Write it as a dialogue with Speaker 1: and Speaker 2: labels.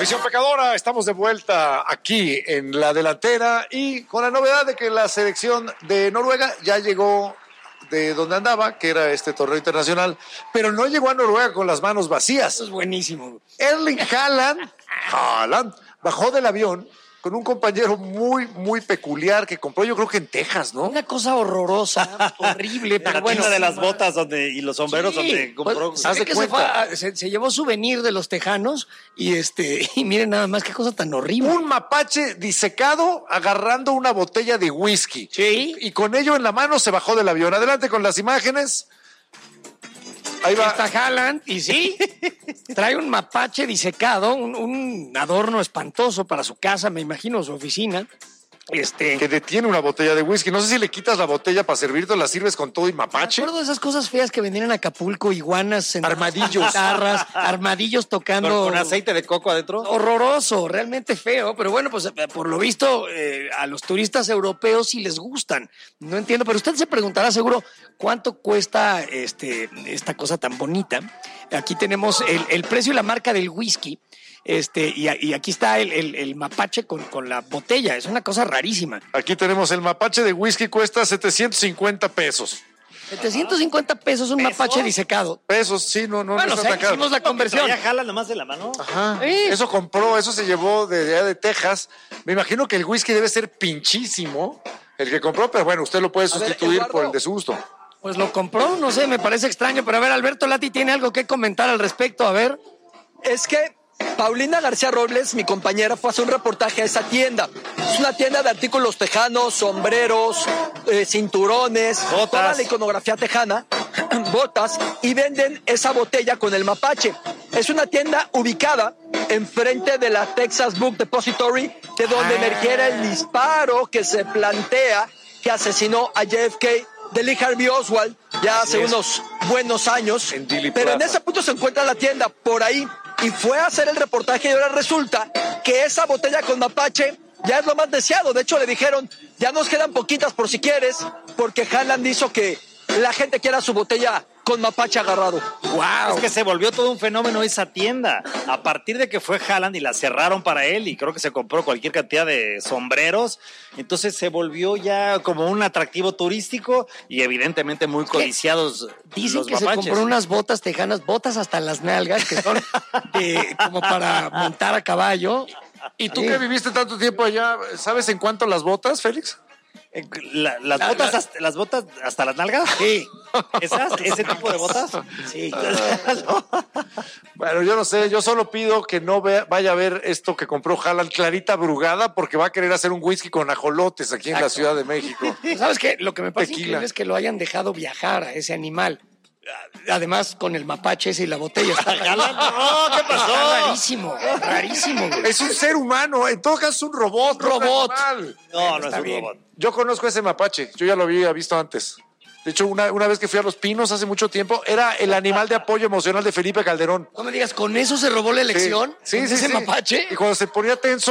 Speaker 1: Afición pecadora, estamos de vuelta aquí en la delantera y con la novedad de que la selección de Noruega ya llegó de donde andaba, que era este torneo internacional, pero no llegó a Noruega con las manos vacías.
Speaker 2: Eso es buenísimo.
Speaker 1: Erling Haaland bajó del avión con un compañero muy peculiar que compró, yo creo que en Texas, ¿no?
Speaker 2: Una cosa horrorosa, horrible, pero
Speaker 3: bueno.
Speaker 2: bueno.
Speaker 3: De las botas y los sombreros donde compró.
Speaker 2: Pues, se llevó souvenir de los tejanos y y miren nada más qué cosa tan horrible.
Speaker 1: Un mapache disecado agarrando una botella de whisky.
Speaker 2: Sí.
Speaker 1: Y con ello en la mano se bajó del avión. Adelante con las imágenes. Ahí va.
Speaker 2: Está Haaland y sí, trae un mapache disecado, un adorno espantoso para su casa, me imagino, su oficina.
Speaker 1: Que detiene una botella de whisky. No sé si le quitas la botella para servirte, la sirves con todo y mapache.
Speaker 2: Me acuerdo de esas cosas feas que vendían en Acapulco, iguanas,
Speaker 1: armadillos,
Speaker 2: guitarras, armadillos tocando.
Speaker 3: Con aceite de coco adentro.
Speaker 2: Horroroso, realmente feo. Pero bueno, pues por lo visto a los turistas europeos sí les gustan. No entiendo, pero usted se preguntará seguro cuánto cuesta esta cosa tan bonita. Aquí tenemos el precio y la marca del whisky. Y aquí está el mapache con la botella. Es una cosa rarísima.
Speaker 1: Aquí tenemos el mapache de whisky, cuesta 750 pesos.
Speaker 2: 750 pesos un mapache disecado.
Speaker 1: Pesos, sí, no
Speaker 2: bueno,
Speaker 1: está tan caro.
Speaker 2: Hicimos la conversión.
Speaker 3: ¿Ya jala nomás de la mano?
Speaker 1: Ajá.
Speaker 2: Sí.
Speaker 1: Eso se llevó de allá de Texas. Me imagino que el whisky debe ser pinchísimo, el que compró, pero bueno, usted lo puede sustituir por el de su gusto.
Speaker 2: Pues lo compró, no sé, me parece extraño, pero a ver, Alberto Lati tiene algo que comentar al respecto, a ver.
Speaker 4: Es que Paulina García Robles, mi compañera, fue a hacer un reportaje a esa tienda. Es una tienda de artículos tejanos, sombreros, cinturones,
Speaker 3: botas,
Speaker 4: toda la iconografía tejana, botas, y venden esa botella con el mapache. Es una tienda ubicada enfrente de la Texas Book Depository, de donde emergiera el disparo que se plantea que asesinó a JFK de Lee Harvey Oswald ya hace unos buenos años. Pero en ese punto se encuentra la tienda, por ahí. Y fue a hacer el reportaje y ahora resulta que esa botella con mapache ya es lo más deseado. De hecho, le dijeron, ya nos quedan poquitas por si quieres, porque Haaland hizo que la gente quiera su botella con mapache agarrado.
Speaker 3: ¡Wow! Es que se volvió todo un fenómeno esa tienda. A partir de que fue Haaland y la cerraron para él, y creo que se compró cualquier cantidad de sombreros, entonces se volvió ya como un atractivo turístico y evidentemente muy codiciados.
Speaker 2: Dicen
Speaker 3: los
Speaker 2: que
Speaker 3: mapaches.
Speaker 2: se compró unas botas tejanas, botas hasta las nalgas, que son como para montar a caballo.
Speaker 1: ¿Y tú que viviste tanto tiempo allá, sabes en cuánto las botas, Félix?
Speaker 3: ¿Las botas hasta las nalgas?
Speaker 2: Sí.
Speaker 3: ¿Ese tipo de botas?
Speaker 2: Sí.
Speaker 1: Bueno, yo no sé, yo solo pido que no vaya a ver esto que compró Haaland, Clarita Brugada, porque va a querer hacer un whisky con ajolotes aquí en la Ciudad de México.
Speaker 2: ¿Sabes qué? Lo que me parece
Speaker 1: Tequila.
Speaker 2: increíble es que lo hayan dejado viajar a ese animal. Además, con el mapache ese y la botella. Está
Speaker 3: No, ¿qué pasó?
Speaker 2: Rarísimo. Güey.
Speaker 1: Es un ser humano, en todo caso es un robot.
Speaker 2: Robot.
Speaker 3: No es un
Speaker 2: bien.
Speaker 3: robot.
Speaker 1: Yo conozco ese mapache, yo ya lo había visto antes. De hecho, una vez que fui a Los Pinos hace mucho tiempo, era el animal de apoyo emocional de Felipe Calderón.
Speaker 2: No me digas, ¿con eso se robó la elección?
Speaker 1: Sí,
Speaker 2: ¿Con
Speaker 1: sí,
Speaker 2: ese
Speaker 1: sí.
Speaker 2: mapache?
Speaker 1: Y cuando se ponía tenso,